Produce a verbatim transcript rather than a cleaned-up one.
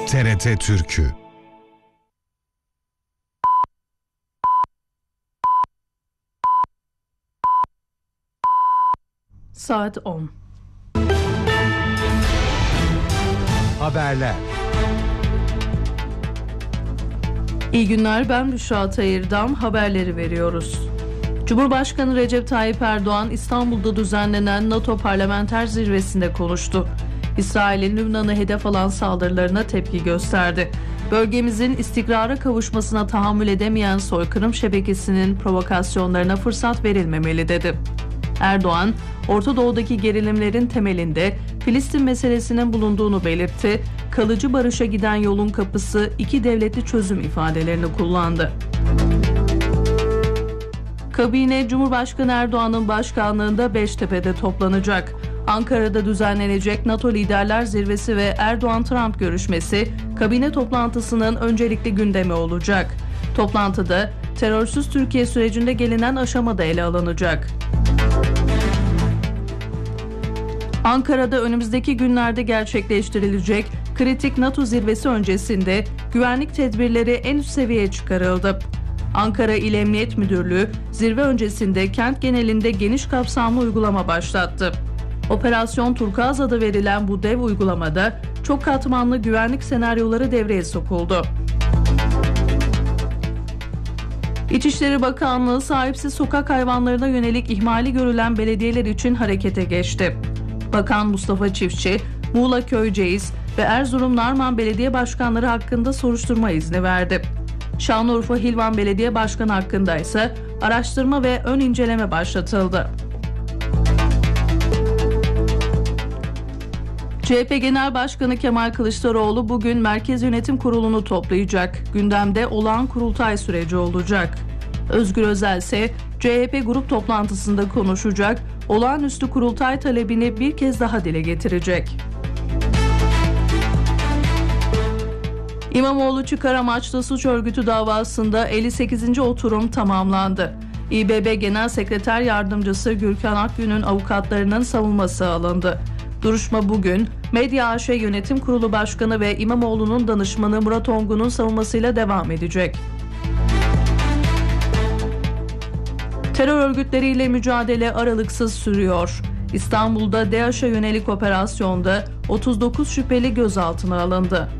T R T Türkü. Saat on. Haberler. İyi günler, ben Büşra Tayır'dan haberleri veriyoruz. Cumhurbaşkanı Recep Tayyip Erdoğan İstanbul'da düzenlenen NATO Parlamenter Zirvesi'nde konuştu. İsrail'in Lübnan'ı hedef alan saldırılarına tepki gösterdi. Bölgemizin istikrara kavuşmasına tahammül edemeyen soykırım şebekesinin provokasyonlarına fırsat verilmemeli dedi. Erdoğan, Orta Doğu'daki gerilimlerin temelinde Filistin meselesinin bulunduğunu belirtti. Kalıcı barışa giden yolun kapısı iki devletli çözüm ifadelerini kullandı. Kabine, Cumhurbaşkanı Erdoğan'ın başkanlığında Beştepe'de toplanacak. Ankara'da düzenlenecek NATO Liderler Zirvesi ve Erdoğan-Trump görüşmesi kabine toplantısının öncelikli gündemi olacak. Toplantıda terörsüz Türkiye sürecinde gelinen aşamada ele alınacak. Ankara'da önümüzdeki günlerde gerçekleştirilecek kritik NATO zirvesi öncesinde güvenlik tedbirleri en üst seviyeye çıkarıldı. Ankara İl Emniyet Müdürlüğü zirve öncesinde kent genelinde geniş kapsamlı uygulama başlattı. Operasyon Turkuaz adı verilen bu dev uygulamada çok katmanlı güvenlik senaryoları devreye sokuldu. İçişleri Bakanlığı sahipsiz sokak hayvanlarına yönelik ihmali görülen belediyeler için harekete geçti. Bakan Mustafa Çiftçi, Muğla Köyceğiz ve Erzurum Narman Belediye Başkanları hakkında soruşturma izni verdi. Şanlıurfa Hilvan Belediye Başkanı hakkında ise araştırma ve ön inceleme başlatıldı. C H P Genel Başkanı Kemal Kılıçdaroğlu bugün Merkez Yönetim Kurulu'nu toplayacak. Gündemde olağan kurultay süreci olacak. Özgür Özel ise C H P grup toplantısında konuşacak, olağanüstü kurultay talebini bir kez daha dile getirecek. İmamoğlu çıkar amaçlı suç örgütü davasında elli sekizinci oturum tamamlandı. İ B B Genel Sekreter Yardımcısı Gürkan Akgün'ün avukatlarının savunması alındı. Duruşma bugün Medya A Ş Yönetim Kurulu Başkanı ve İmamoğlu'nun danışmanı Murat Ongun'un savunmasıyla devam edecek. Terör örgütleriyle mücadele aralıksız sürüyor. İstanbul'da DAEŞ'e yönelik operasyonda otuz dokuz şüpheli gözaltına alındı.